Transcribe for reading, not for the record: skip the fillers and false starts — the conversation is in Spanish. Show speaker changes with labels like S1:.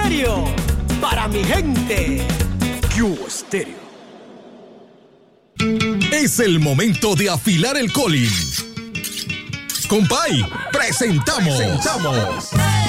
S1: aniversario para mi gente. Cubo Stereo.
S2: Es el momento de afilar el colín. Compay, presentamos.